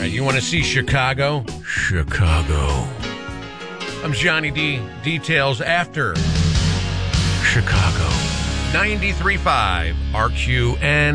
right, you want to see Chicago? Chicago. I'm Johnny D. Details after Chicago. 93.5 RQN.